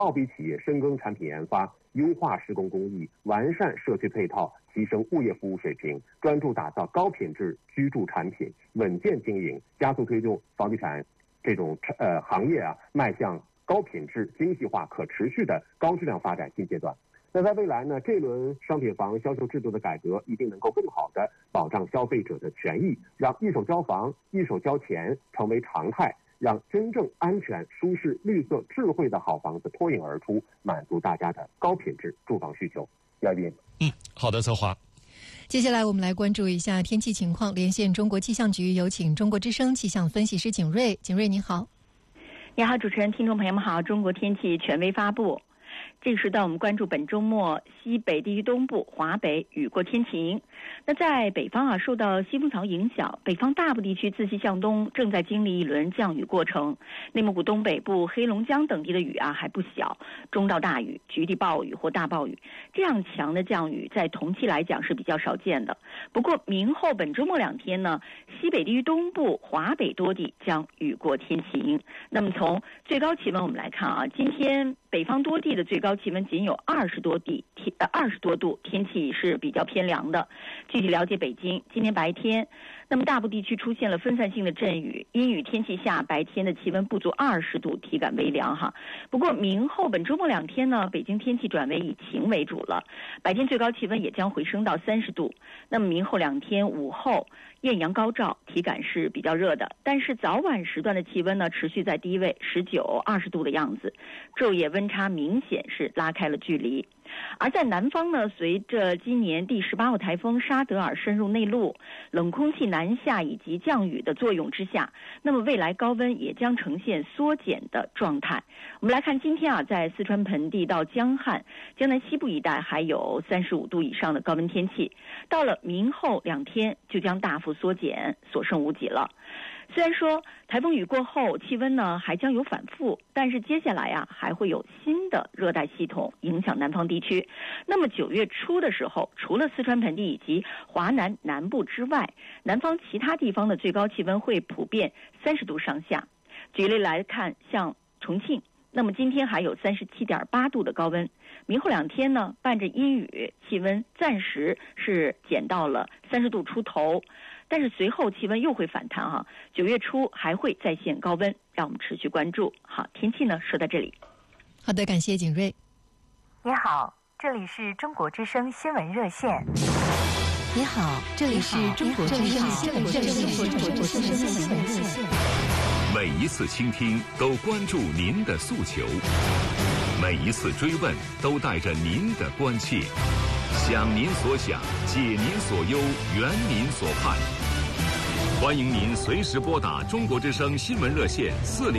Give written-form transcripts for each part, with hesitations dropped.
澳币企业深耕产品研发，优化施工工艺，完善社区配套，提升物业服务水平，专注打造高品质居住产品，稳健经营，加速推动房地产这种行业迈向高品质、精细化、可持续的高质量发展新阶段。那在未来呢，这轮商品房销售制度的改革一定能够更好地保障消费者的权益，让一手交房、一手交钱成为常态，让真正安全、舒适、绿色、智慧的好房子脱颖而出，满足大家的高品质住房需求。姚斌， 好的，策划。 接下来我们来关注一下天气情况，连线中国气象局，有请中国之声气象分析师景睿。景睿，你好。 你好，主持人，听众朋友们好。中国天气权威发布。这个时段我们关注本周末西北地区东部、华北雨过天晴。那在北方受到西风槽影响，北方大部地区自西向东正在经历一轮降雨过程。内蒙古东北部、黑龙江等地的雨还不小，中到大雨，局地暴雨或大暴雨。这样强的降雨在同期来讲是比较少见的。不过明后本周末2天呢，西北地区东部、华北多地将雨过天晴。那么从最高气温我们来看今天北方多地的最高气温仅有20多度，天气是比较偏凉的。具体了解北京，今天白天，那么大部地区出现了分散性的阵雨，阴雨天气下，白天的气温不足20度，体感微凉不过明后本周末2天呢，北京天气转为以晴为主了，白天最高气温也将回升到30度。那么明后2天午后艳阳高照，体感是比较热的，但是早晚时段的气温呢持续在低位19、20度的样子，昼夜温差明显是拉开了距离。而在南方呢，随着今年第18号台风沙德尔深入内陆，冷空气南下以及降雨的作用之下，那么未来高温也将呈现缩减的状态。我们来看今天在四川盆地到江汉、江南西部一带还有35度以上的高温天气，到了明后2天就将大幅缩减，所剩无几了。虽然说台风雨过后气温呢还将有反复，但是接下来还会有新的热带系统影响南方地区。那么9月初的时候，除了四川盆地以及华南南部之外，南方其他地方的最高气温会普遍30度上下。举例来看，像重庆，那么今天还有37.8度的高温，明后2天呢伴着阴雨，气温暂时是减到了30度出头，但是随后气温又会反弹9月初还会再现高温，让我们持续关注。好，天气呢说到这里。 好的，感谢景睿。 你好，这里是中国之声新闻热线。 你好，这里是中国之声新闻热线。 每一次倾听都关注您的诉求，每一次追问都带着您的关切。想您所想，解您所忧，圆您所盼。欢迎您随时拨打中国之声新闻热线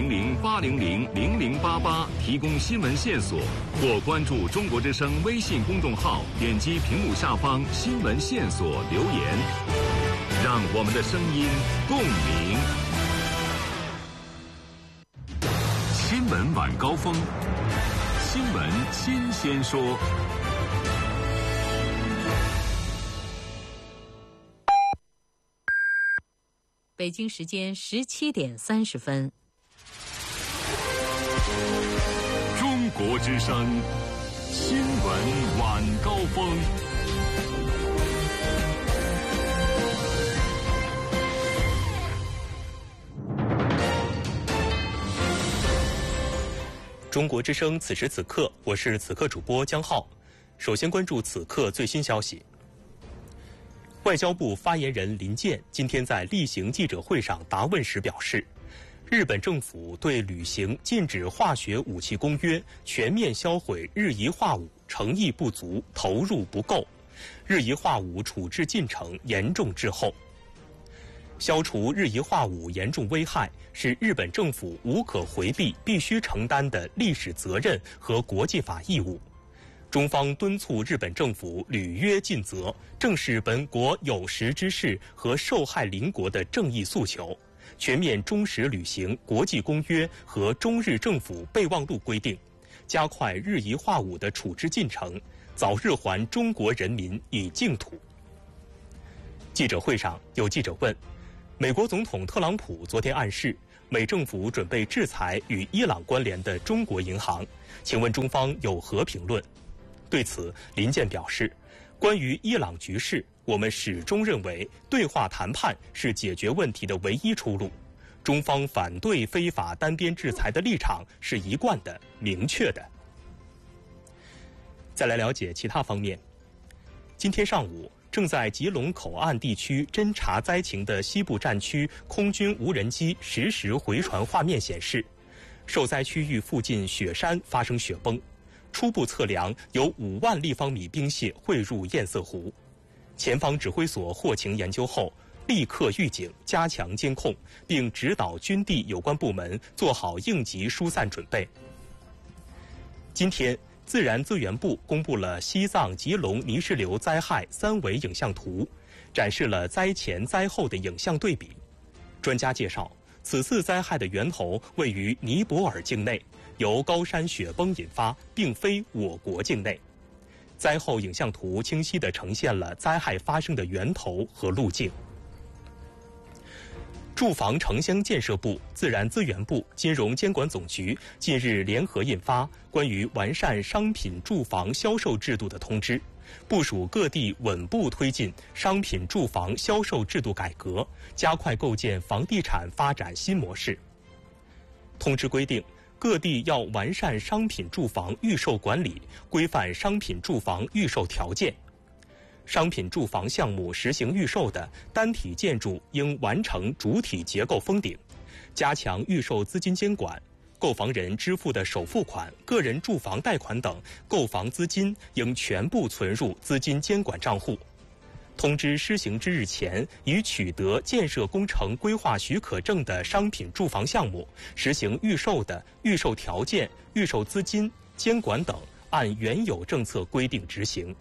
400-800-0088提供新闻线索，或关注中国之声微信公众号，点击屏幕下方新闻线索留言，让我们的声音共鸣。新闻晚高峰，新闻新鲜说。 北京时间17点30分。 中国之声新闻晚高峰。 中国之声此时此刻，我是此刻主播江浩。首先关注此刻最新消息。外交部发言人林健今天在例行记者会上答问时表示，日本政府对履行禁止化学武器公约、全面销毁日夷化武诚意不足，投入不够，日夷化武处置进程严重滞后。消除日夷化武严重危害是日本政府无可回避、必须承担的历史责任和国际法义务。中方敦促日本政府履约尽责，正视本国有识之士和受害邻国的正义诉求，全面忠实履行国际公约和中日政府备忘录规定，加快日夷化武的处置进程，早日还中国人民以净土。记者会上有记者问，美国总统特朗普昨天暗示， 美政府准备制裁与伊朗关联的中国银行，请问中方有何评论？对此，林健表示，关于伊朗局势，我们始终认为对话谈判是解决问题的唯一出路。中方反对非法单边制裁的立场是一贯的、明确的。再来了解其他方面。今天上午，正在吉隆口岸地区侦察灾情的西部战区空军无人机实时回传画面显示，受灾区域附近雪山发生雪崩，初步测量有5万立方米冰屑汇入堰塞湖。前方指挥所获情研究后，立刻预警加强监控，并指导军地有关部门做好应急疏散准备。今天，自然资源部公布了西藏吉隆泥石流灾害3维影像图，展示了灾前灾后的影像对比。专家介绍，此次灾害的源头位于尼泊尔境内，由高山雪崩引发，并非我国境内。灾后影像图清晰地呈现了灾害发生的源头和路径。住房城乡建设部、自然资源部、金融监管总局近日联合印发关于完善商品住房销售制度的通知，部署各地稳步推进商品住房销售制度改革，加快构建房地产发展新模式。通知规定，各地要完善商品住房预售管理，规范商品住房预售条件。商品住房项目实行预售的单体建筑应完成主体结构封顶，加强预售资金监管，购房人支付的首付款、个人住房贷款等购房资金应全部存入资金监管账户。通知施行之日前，已取得建设工程规划许可证的商品住房项目，实行预售的预售条件、预售资金、监管等按原有政策规定执行。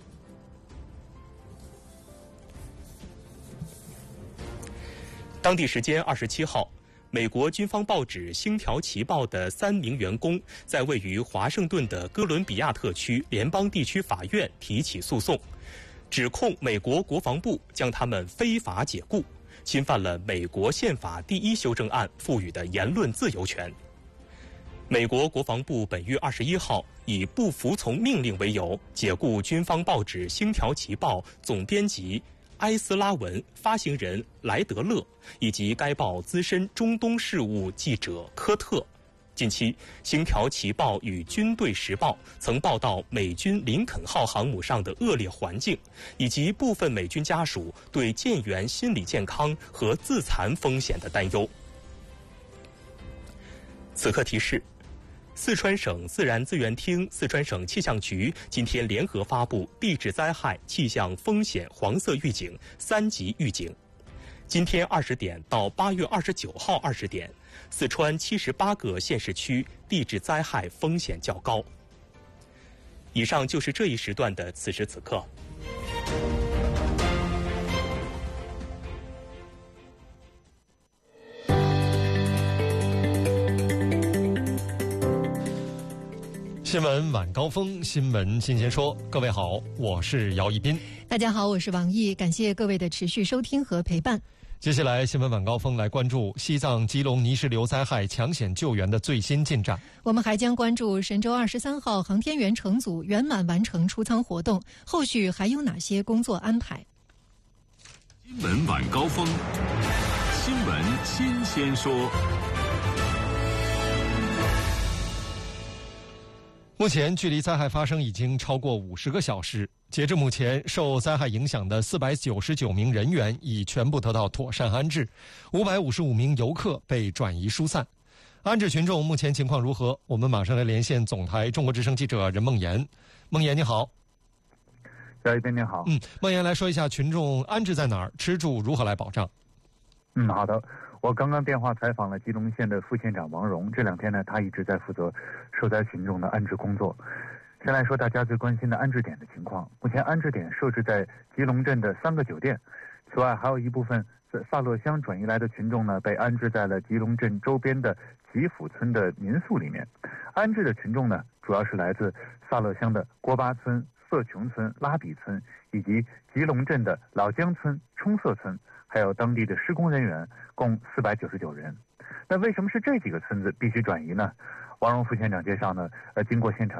当地时间27号，美国军方报纸《星条旗报》的3名员工在位于华盛顿的哥伦比亚特区联邦地区法院提起诉讼，指控美国国防部将他们非法解雇，侵犯了美国宪法第1修正案赋予的言论自由权。美国国防部本月21号以不服从命令为由，解雇军方报纸《星条旗报》总编辑埃斯拉文、发行人莱德勒以及该报资深中东事务记者科特。近期，《星条旗报》与《军队时报》曾报道美军林肯号航母上的恶劣环境，以及部分美军家属对舰员心理健康和自残风险的担忧。此刻提示：四川省自然资源厅、四川省气象局今天联合发布地质灾害气象风险黄色预警3级预警。今天20点到8月29号20点，四川78个县市区地质灾害风险较高。以上就是这一时段的此时此刻。 新闻晚高峰，新闻新鲜说。各位好，我是姚一斌。 大家好，我是王毅。感谢各位的持续收听和陪伴。 接下来，新闻晚高峰来关注西藏吉隆泥石流灾害抢险救援的最新进展。 我们还将关注神舟23号航天员乘组圆满完成出舱活动，后续还有哪些工作安排？ 新闻晚高峰，新闻新鲜说。 目前距离灾害发生已经超过50个小时，截至目前，受灾害影响的499名人员已全部得到妥善安置，555名游客被转移疏散。安置群众目前情况如何？我们马上来连线总台中国之声记者任梦妍。梦妍你好。 姚一斌你好。 梦妍来说一下群众安置在哪儿，吃住如何来保障？ 好的。我刚刚电话采访了吉隆县的副县长王荣，这2天呢，他一直在负责受灾群众的安置工作。先来说大家最关心的安置点的情况。目前安置点设置在吉隆镇的3个酒店，此外还有一部分在萨勒乡转移来的群众呢，被安置在了吉隆镇周边的吉府村的民宿里面。安置的群众呢，主要是来自萨勒乡的郭巴村、色琼村、拉比村，以及吉隆镇的老江村、冲色村，还有当地的施工人员，共499人。 那为什么是这几个村子必须转移呢？王荣副县长介绍呢，经过现场